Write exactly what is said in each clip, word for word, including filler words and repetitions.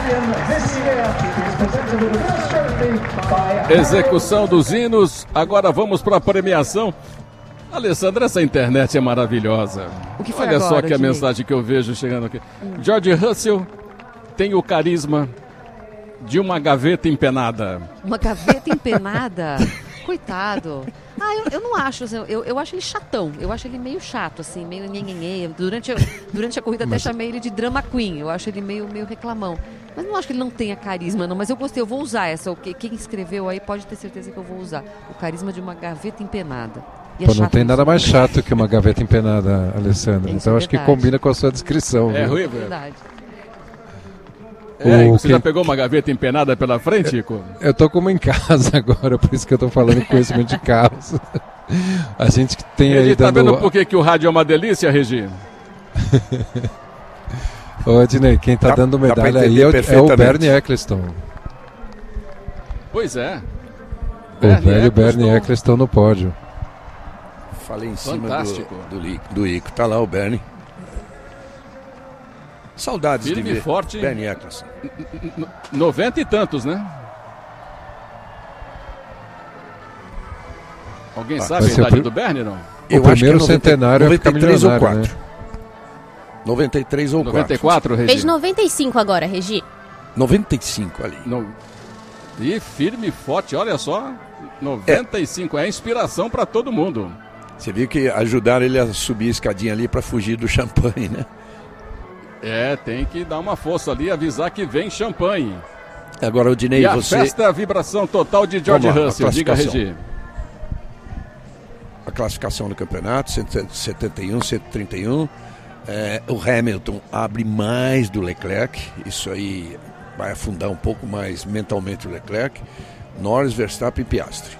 Execução dos hinos. Agora vamos para a premiação. Alessandra, essa internet é maravilhosa. O que foi Olha agora, só que a Dinei? mensagem que eu vejo chegando aqui. Hum. George Russell tem o carisma de uma gaveta empenada. Uma gaveta empenada? Coitado. Ah, eu, eu não acho, assim, eu, eu acho ele chatão. Eu acho ele meio chato, assim, meio nhenhenhê. Durante a, durante a corrida até Mas... chamei ele de drama queen. Eu acho ele meio, meio reclamão. Mas não acho que ele não tenha carisma, não. Mas eu gostei, eu vou usar essa. Quem escreveu aí pode ter certeza que eu vou usar. O carisma de uma gaveta empenada. Pô, é não tem nada mais chato que uma gaveta empenada, Alessandra. Isso então é acho que combina com a sua descrição. É ruim, verdade. É, você que... já pegou uma gaveta empenada pela frente, Chico? Eu, eu tô com uma em casa agora, por isso que eu tô falando de conhecimento de carros. A gente que tem Regi, aí tá dando... vendo por que, que o rádio é uma delícia, Regi? Ô, Ednei, quem tá dá, dando medalha aí é o, é o Bernie Eccleston. Pois é. O Bernie velho Eccleston. Bernie Eccleston no pódio. Falei em cima Fantástico. do, do, do Ico. Tá lá o Bernie. Saudades Firme de ver forte. Bernie Eccleston. Noventa e tantos, né? Alguém ah, sabe a idade pr... do Bernie, não? Eu o primeiro acho que é centenário noventa e três ou quatro. Né? noventa e três ou quatro. noventa e quatro, Regi? Fez noventa e cinco agora, Regi. noventa e cinco ali. No... E firme e forte, olha só. noventa e cinco, é, é inspiração para todo mundo. Você viu que ajudaram ele a subir a escadinha ali para fugir do champanhe, né? É, tem que dar uma força ali, avisar que vem champanhe. Agora, o Dinei, e a você... festa, a vibração total de George lá, Russell, diga, Regi. A classificação do campeonato, cento e setenta e um, cento e trinta e um. É, o Hamilton abre mais do Leclerc, isso aí vai afundar um pouco mais mentalmente o Leclerc. Norris, Verstappen e Piastri.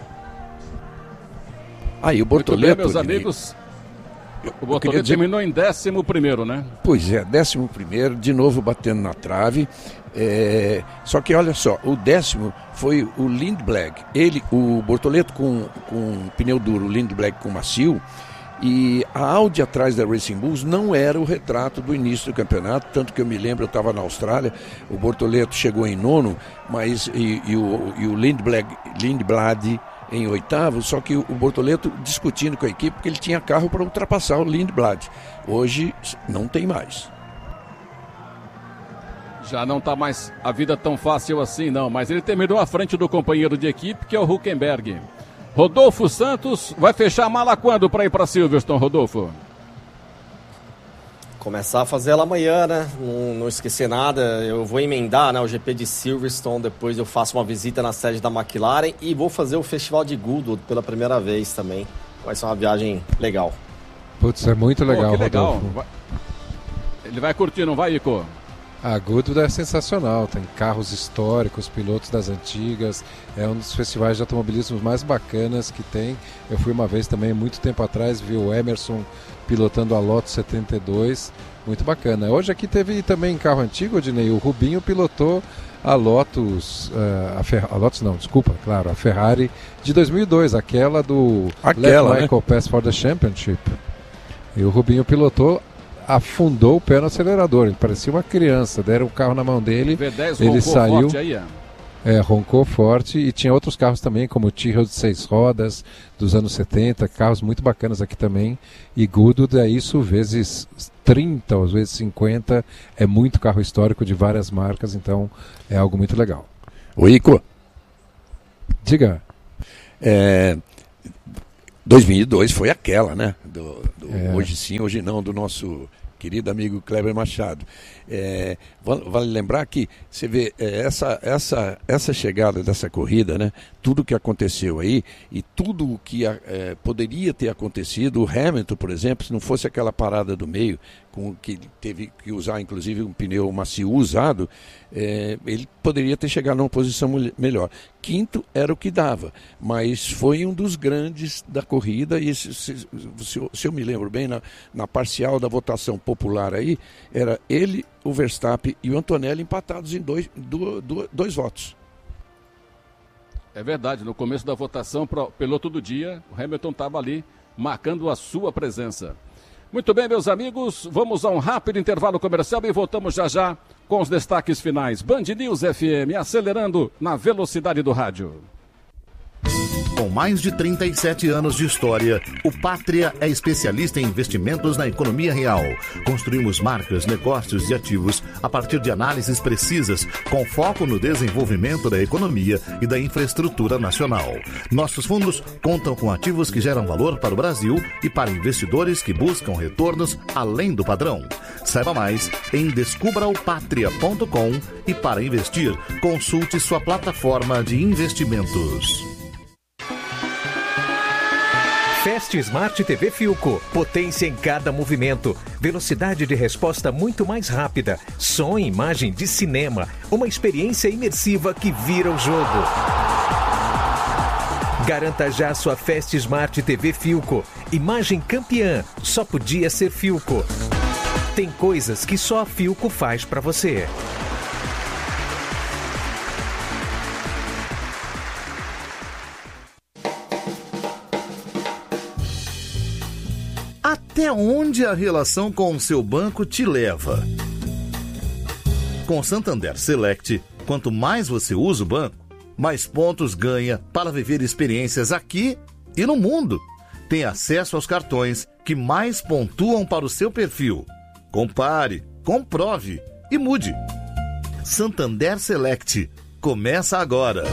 Aí o Bortoleto... Muito bem, meus amigos... O Bortoleto dizer... terminou em décimo primeiro, né? Pois é, décimo primeiro, de novo batendo na trave. É... Só que olha só, o décimo foi o Lindblad. Ele, o Bortoleto com, com pneu duro, o Lindblad com macio. E a Audi atrás da Racing Bulls não era o retrato do início do campeonato, tanto que eu me lembro, eu estava na Austrália, o Bortoleto chegou em nono, mas e, e o, e o Lindblad, Lindblad em oitavo, só que o Bortoleto discutindo com a equipe porque ele tinha carro para ultrapassar o Lindblad. Hoje não tem mais. Já não está mais a vida tão fácil assim, não, mas ele terminou à frente do companheiro de equipe, que é o Hülkenberg. Rodolfo Santos vai fechar a mala quando para ir para Silverstone, Rodolfo? Começar a fazer ela amanhã, né? Não, não esquecer nada. Eu vou emendar, né, o G P de Silverstone, depois eu faço uma visita na sede da McLaren e vou fazer o Festival de Goodwood pela primeira vez também. Vai ser uma viagem legal. Putz, é muito legal, Pô, que legal. Rodolfo. Ele vai curtir, não vai, Ico? A Goodwood é sensacional, tem carros históricos, pilotos das antigas, é um dos festivais de automobilismo mais bacanas que tem. Eu fui uma vez também, muito tempo atrás, vi o Emerson pilotando a Lotus setenta e dois, muito bacana. Hoje aqui teve também carro antigo, Odinei, o Rubinho pilotou a Lotus, uh, a, Fer... a Lotus não, desculpa, claro, a Ferrari de dois mil e dois, aquela do aquela, Let Michael né? Pass for the Championship. E o Rubinho pilotou, afundou o pé no acelerador, ele parecia uma criança, deram o carro na mão dele, V dez ele saiu, forte aí, é? É, roncou forte, e tinha outros carros também, como o Tyrrell de seis rodas, dos anos setenta, carros muito bacanas aqui também, e Goodwood é isso vezes trinta, ou vezes cinquenta, é muito carro histórico de várias marcas, então é algo muito legal. O Ico. Diga. É... dois mil e dois foi aquela, né? Do, do é. Hoje sim, hoje não, do nosso querido amigo Kleber Machado. É, vale lembrar que você vê é, essa, essa, essa chegada dessa corrida, né? Tudo que aconteceu aí e tudo o que é, poderia ter acontecido, o Hamilton, por exemplo, se não fosse aquela parada do meio, com que teve que usar inclusive um pneu macio usado, é, ele poderia ter chegado numa posição melhor. Quinto era o que dava, mas foi um dos grandes da corrida e se, se, se, se eu me lembro bem, na, na parcial da votação popular aí, era ele, o Verstappen e o Antonelli empatados em dois, do, do, dois votos. É verdade, no começo da votação para o piloto do dia, o Hamilton estava ali marcando a sua presença. Muito bem, meus amigos, vamos a um rápido intervalo comercial e voltamos já já com com os destaques finais. Band News F M, acelerando na velocidade do rádio. Com mais de trinta e sete anos de história, o Pátria é especialista em investimentos na economia real. Construímos marcas, negócios e ativos a partir de análises precisas, com foco no desenvolvimento da economia e da infraestrutura nacional. Nossos fundos contam com ativos que geram valor para o Brasil e para investidores que buscam retornos além do padrão. Saiba mais em descubra o pátria ponto com e para investir, consulte sua plataforma de investimentos. Fast Smart T V Philco, potência em cada movimento, velocidade de resposta muito mais rápida, som e imagem de cinema, uma experiência imersiva que vira o jogo. Garanta já sua Fast Smart T V Philco, imagem campeã, só podia ser Philco. Tem coisas que só a Philco faz para você. Até onde a relação com o seu banco te leva? Com Santander Select, quanto mais você usa o banco, mais pontos ganha para viver experiências aqui e no mundo. Tem acesso aos cartões que mais pontuam para o seu perfil. Compare, comprove e mude. Santander Select. Começa agora.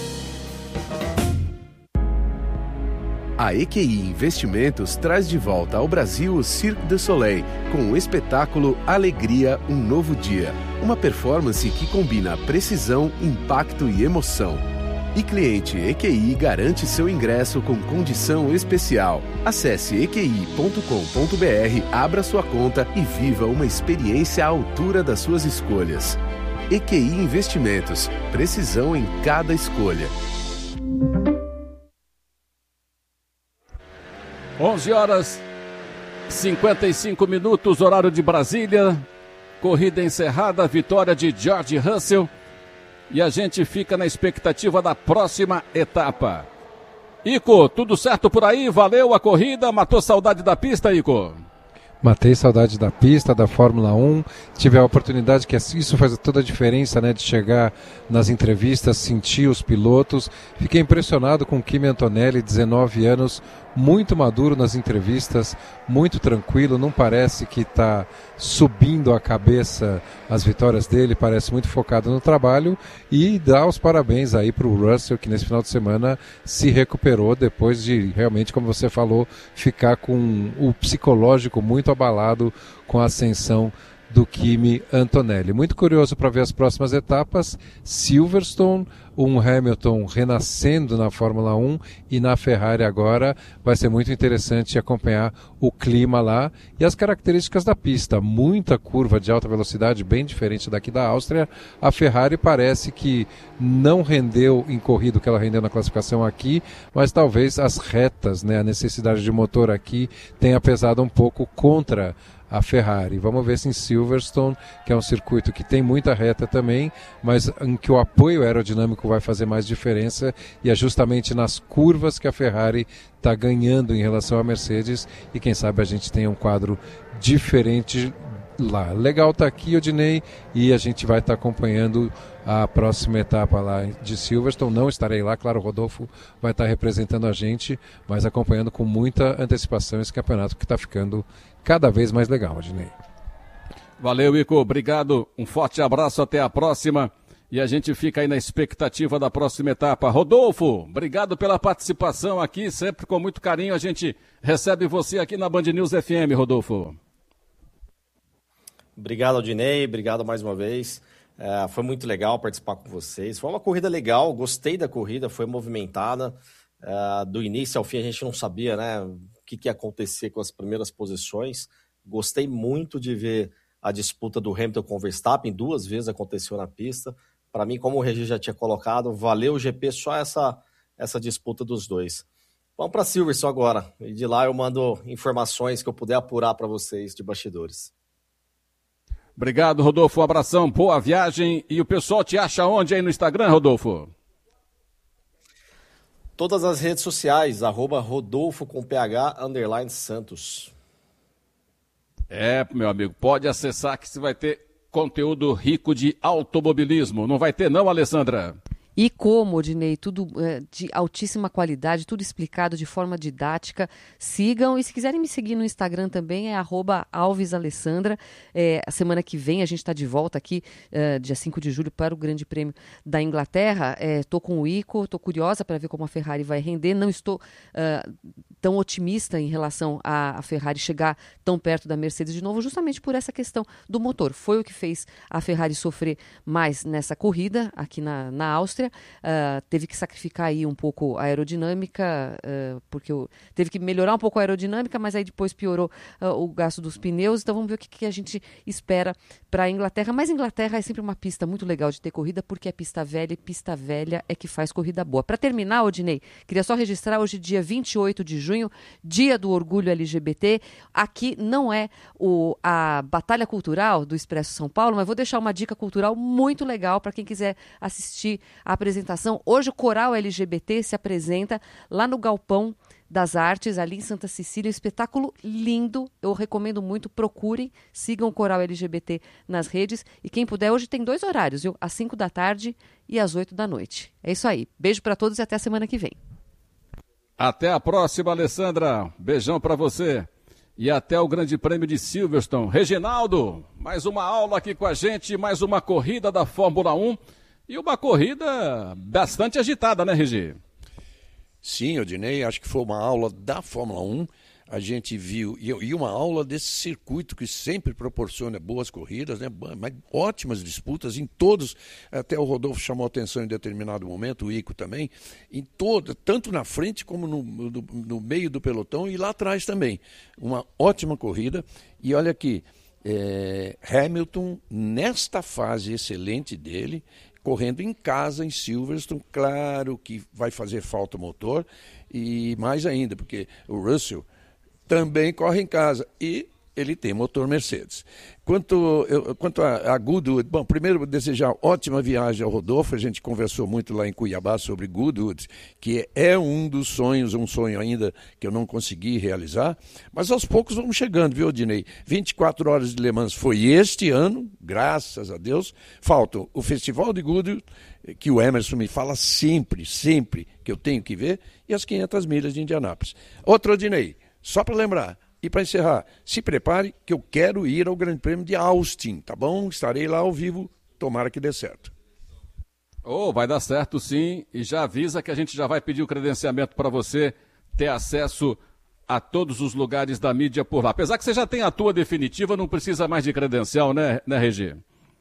A E Q I Investimentos traz de volta ao Brasil o Cirque du Soleil com o espetáculo Alegria, um Novo Dia. Uma performance que combina precisão, impacto e emoção. E cliente E Q I garante seu ingresso com condição especial. Acesse e q i ponto com ponto b r, abra sua conta e viva uma experiência à altura das suas escolhas. E Q I Investimentos, precisão em cada escolha. onze horas e cinquenta e cinco minutos, horário de Brasília. Corrida encerrada, vitória de George Russell. E a gente fica na expectativa da próxima etapa. Ico, tudo certo por aí? Valeu a corrida? Matou saudade da pista, Ico? Matei saudade da pista, da Fórmula um. Tive a oportunidade, que isso faz toda a diferença, né, de chegar nas entrevistas, sentir os pilotos. Fiquei impressionado com o Kimi Antonelli, dezenove anos, muito maduro nas entrevistas, muito tranquilo, não parece que está subindo a cabeça as vitórias dele, parece muito focado no trabalho, e dá os parabéns aí para o Russell, que nesse final de semana se recuperou depois de realmente, como você falou, ficar com o psicológico muito abalado com a ascensão do Kimi Antonelli. Muito curioso para ver as próximas etapas. Silverstone, um Hamilton renascendo na Fórmula um, e na Ferrari agora vai ser muito interessante acompanhar o clima lá e as características da pista. Muita curva de alta velocidade, bem diferente daqui da Áustria. A Ferrari parece que não rendeu em corrida o que ela rendeu na classificação aqui, mas talvez as retas, né, a necessidade de motor aqui tenha pesado um pouco contra a Ferrari. Vamos ver se em Silverstone, que é um circuito que tem muita reta também, mas em que o apoio aerodinâmico vai fazer mais diferença, e é justamente nas curvas que a Ferrari está ganhando em relação à Mercedes, e quem sabe a gente tenha um quadro diferente lá. Legal tá aqui, Odinei, e a gente vai estar tá acompanhando a próxima etapa lá de Silverstone. Não estarei lá, claro, o Rodolfo vai estar tá representando a gente, mas acompanhando com muita antecipação esse campeonato que está ficando cada vez mais legal, Odinei. Valeu, Ico, obrigado, um forte abraço, até a próxima, e a gente fica aí na expectativa da próxima etapa. Rodolfo, obrigado pela participação aqui, sempre com muito carinho a gente recebe você aqui na Band News F M, Rodolfo. Obrigado, Aldinei, obrigado mais uma vez. É, foi muito legal participar com vocês. Foi uma corrida legal, gostei da corrida, foi movimentada. É, do início ao fim a gente não sabia, né, o que, que ia acontecer com as primeiras posições. Gostei muito de ver a disputa do Hamilton com o Verstappen, duas vezes aconteceu na pista. Para mim, como o Regi já tinha colocado, valeu o G P só essa, essa disputa dos dois. Vamos para Silverstone agora, e de lá eu mando informações que eu puder apurar para vocês de bastidores. Obrigado, Rodolfo, um abração, boa viagem. E o pessoal te acha onde aí no Instagram, Rodolfo? Todas as redes sociais, arroba Rodolfo com PH, underline Santos. É, meu amigo, pode acessar que você vai ter conteúdo rico de automobilismo. Não vai ter não, Alessandra? E como, Odinei, tudo é, de altíssima qualidade, tudo explicado de forma didática. Sigam, e se quiserem me seguir no Instagram também, é arroba alvesalessandra. É, a semana que vem a gente está de volta aqui, é, dia cinco de julho, para o Grande Prêmio da Inglaterra. Estou é, com o Ico, estou curiosa para ver como a Ferrari vai render. Não estou é, tão otimista em relação a, a Ferrari chegar tão perto da Mercedes de novo, justamente por essa questão do motor. Foi o que fez a Ferrari sofrer mais nessa corrida aqui na, na Áustria. Uh, teve que sacrificar aí um pouco a aerodinâmica, uh, porque o, teve que melhorar um pouco a aerodinâmica, mas aí depois piorou uh, o gasto dos pneus. Então vamos ver o que, que a gente espera para a Inglaterra. Mas a Inglaterra é sempre uma pista muito legal de ter corrida, porque é pista velha, e pista velha é que faz corrida boa. Para terminar, Odinei, queria só registrar hoje, dia vinte e oito de junho, dia do orgulho L G B T. Aqui não é o, a batalha cultural do Expresso São Paulo, mas vou deixar uma dica cultural muito legal para quem quiser assistir a apresentação. Hoje o Coral L G B T se apresenta lá no Galpão das Artes, ali em Santa Cecília. Um espetáculo lindo, eu recomendo muito, procurem, sigam o Coral L G B T nas redes, e quem puder, hoje tem dois horários, viu? Às cinco da tarde e às oito da noite. É isso aí, beijo para todos e até a semana que vem. Até a próxima, Alessandra, beijão para você. E até o Grande Prêmio de Silverstone. Reginaldo, mais uma aula aqui com a gente, mais uma corrida da Fórmula um. E uma corrida bastante agitada, né, Regi? Sim, Odinei, acho que foi uma aula da Fórmula um. A gente viu, e uma aula desse circuito que sempre proporciona boas corridas, né? Mas ótimas disputas em todos. Até o Rodolfo chamou atenção em determinado momento, o Ico também, em todo, tanto na frente como no, no, no meio do pelotão e lá atrás também. Uma ótima corrida. E olha aqui, é, Hamilton, nesta fase excelente dele, correndo em casa, em Silverstone, claro que vai fazer falta o motor, e mais ainda, porque o Russell também corre em casa e ele tem motor Mercedes. Quanto, eu, quanto a, a Goodwood, bom, primeiro desejar ótima viagem ao Rodolfo. A gente conversou muito lá em Cuiabá sobre Goodwood, que é um dos sonhos, um sonho ainda que eu não consegui realizar, mas aos poucos vamos chegando, viu, Odinei? vinte e quatro horas de Le Mans foi este ano, graças a Deus. Falta o Festival de Goodwood, que o Emerson me fala sempre, sempre que eu tenho que ver, e as quinhentas milhas de Indianápolis. Outro, Odinei, só para lembrar, e para encerrar, se prepare que eu quero ir ao Grande Prêmio de Austin, tá bom? Estarei lá ao vivo, tomara que dê certo. Oh, vai dar certo sim, e já avisa que a gente já vai pedir o credenciamento para você ter acesso a todos os lugares da mídia por lá. Apesar que você já tem a tua definitiva, não precisa mais de credencial, né, né Regi?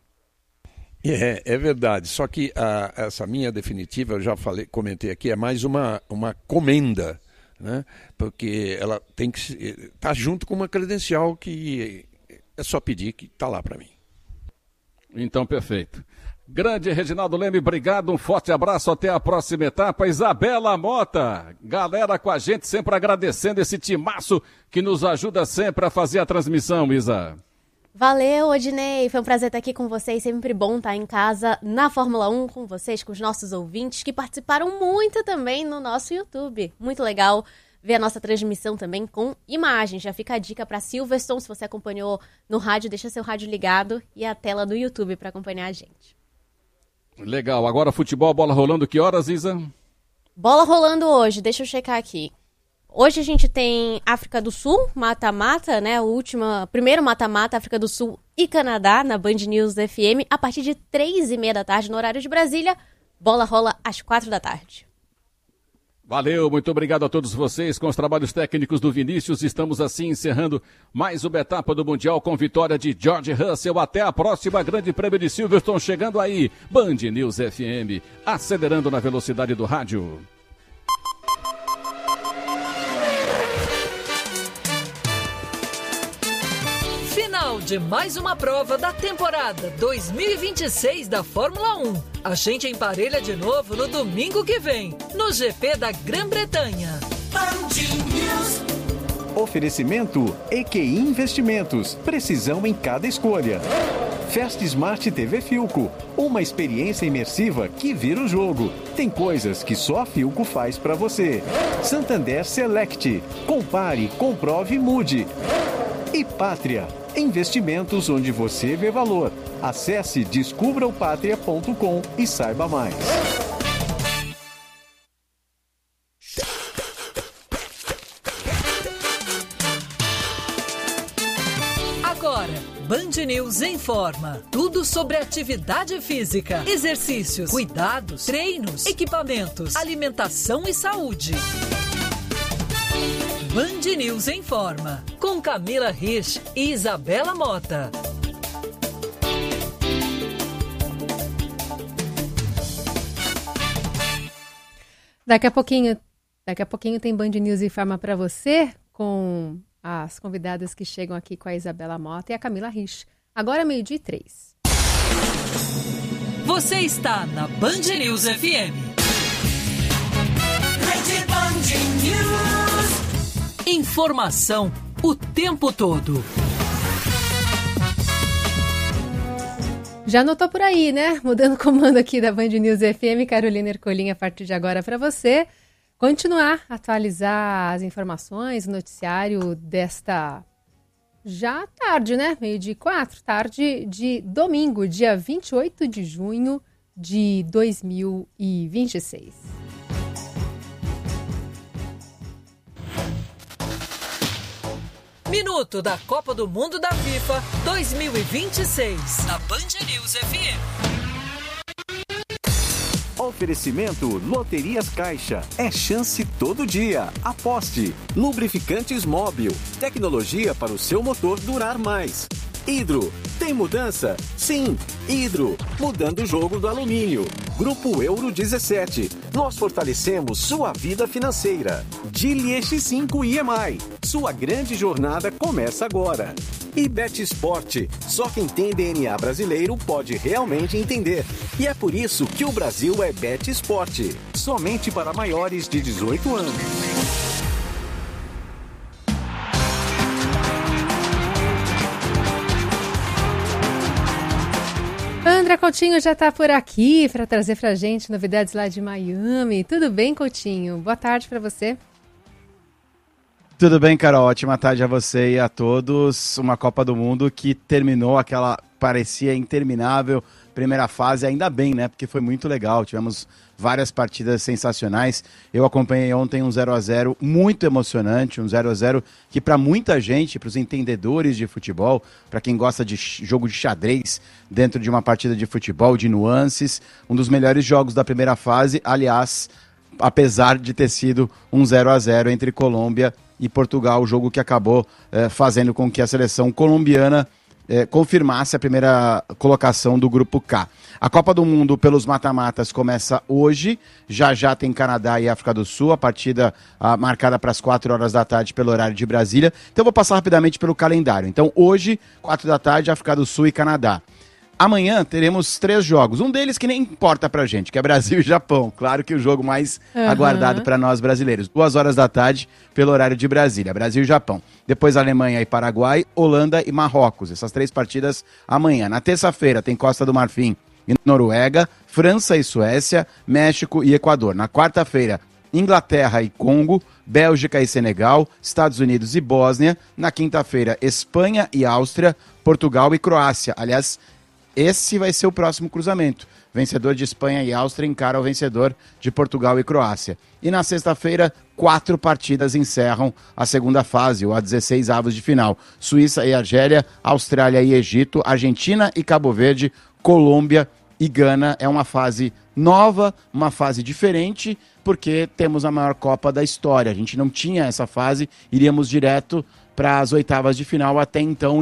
É, é verdade, só que a, essa minha definitiva, eu já falei, comentei aqui, é mais uma, uma comenda, né? Porque ela tem que estar tá junto com uma credencial que é só pedir que está lá para mim. Então, perfeito. Grande Reginaldo Leme, obrigado, um forte abraço, até a próxima etapa. Isabela Mota, galera com a gente, sempre agradecendo esse timaço que nos ajuda sempre a fazer a transmissão, Isa. Valeu, Odinei, foi um prazer estar aqui com vocês, sempre bom estar em casa na Fórmula um com vocês, com os nossos ouvintes que participaram muito também no nosso YouTube. Muito legal ver a nossa transmissão também com imagens. Já fica a dica para Silverstone, se você acompanhou no rádio, deixa seu rádio ligado e a tela do YouTube para acompanhar a gente. Legal, agora futebol, bola rolando, que horas, Isa? Bola rolando hoje, deixa eu checar aqui. Hoje a gente tem África do Sul, mata-mata, né? O último, primeiro mata-mata, África do Sul e Canadá, na Band News F M, a partir de três e meia da tarde, no horário de Brasília. Bola rola às quatro da tarde. Valeu, muito obrigado a todos vocês. Com os trabalhos técnicos do Vinícius, estamos assim encerrando mais uma etapa do Mundial com vitória de George Russell. Até a próxima, Grande Prêmio de Silverstone chegando aí. Band News F M, acelerando na velocidade do rádio. Final de mais uma prova da temporada dois mil e vinte e seis da Fórmula um. A gente emparelha de novo no domingo que vem, no G P da Grã-Bretanha. Oferecimento E Q I Investimentos. Precisão em cada escolha. Fast Smart T V Filco. Uma experiência imersiva que vira o jogo. Tem coisas que só a Filco faz pra você. Santander Select. Compare, comprove e mude. E Pátria. Investimentos onde você vê valor. Acesse descubra o pátria ponto com e saiba mais. Agora, Band News informa. Tudo sobre atividade física, exercícios, cuidados, treinos, equipamentos, alimentação e saúde. Band News informa. Com Camila Rich e Isabela Mota. Daqui a pouquinho, daqui a pouquinho tem Band News informa para você com as convidadas que chegam aqui com a Isabela Mota e a Camila Rich. Agora meio-dia e três. Você está na Band News F M. Rede Band News. Informação o tempo todo. Já anotou por aí, né? Mudando o comando aqui da Band News F M, Carolina Ercolim, a partir de agora para você continuar a atualizar as informações, o noticiário desta já tarde, né? Meio-dia e quatro, tarde de domingo, dia vinte e oito de junho de dois mil e vinte e seis. Minuto da Copa do Mundo da FIFA dois mil e vinte e seis, na Band News F M. Oferecimento Loterias Caixa. É chance todo dia. Aposte. Lubrificantes Móbil. Tecnologia para o seu motor durar mais. Hidro. Tem mudança? Sim. Hidro. Mudando o jogo do alumínio. Grupo Euro dezessete. Nós fortalecemos sua vida financeira. Gili X cinco I M I. Sua grande jornada começa agora. E Bet Sport. Só quem tem D N A brasileiro pode realmente entender. E é por isso que o Brasil é Bet Sport. Somente para maiores de dezoito anos. André Coutinho já está por aqui para trazer para a gente novidades lá de Miami. Tudo bem, Coutinho? Boa tarde para você. Tudo bem, Carol? Ótima tarde a você e a todos. Uma Copa do Mundo que terminou aquela parecia interminável primeira fase, ainda bem, né? Porque foi muito legal. Tivemos várias partidas sensacionais. Eu acompanhei ontem um zero a zero muito emocionante, um zero a zero que para muita gente, para os entendedores de futebol, para quem gosta de jogo de xadrez dentro de uma partida de futebol, de nuances, um dos melhores jogos da primeira fase, aliás, apesar de ter sido um zero a zero entre Colômbia e Portugal, o jogo que acabou eh, fazendo com que a seleção colombiana eh, confirmasse a primeira colocação do Grupo K. A Copa do Mundo pelos mata-matas começa hoje, já já tem Canadá e África do Sul, a partida ah, marcada para as quatro horas da tarde pelo horário de Brasília. Então eu vou passar rapidamente pelo calendário. Então hoje, quatro da tarde, África do Sul e Canadá. Amanhã teremos três jogos, um deles que nem importa pra gente, que é Brasil e Japão. Claro que o jogo mais uhum. aguardado para nós brasileiros. Duas horas da tarde, pelo horário de Brasília, Brasil e Japão. Depois Alemanha e Paraguai, Holanda e Marrocos. Essas três partidas amanhã. Na terça-feira tem Costa do Marfim e Noruega, França e Suécia, México e Equador. Na quarta-feira, Inglaterra e Congo, Bélgica e Senegal, Estados Unidos e Bósnia. Na quinta-feira, Espanha e Áustria, Portugal e Croácia. Aliás, esse vai ser o próximo cruzamento. Vencedor de Espanha e Áustria encara o vencedor de Portugal e Croácia. E na sexta-feira, quatro partidas encerram a segunda fase, ou a dezesseis avos de final. Suíça e Argélia, Austrália e Egito, Argentina e Cabo Verde, Colômbia e Gana. É uma fase nova, uma fase diferente, porque temos a maior Copa da história. A gente não tinha essa fase, iríamos direto para as oitavas de final até então.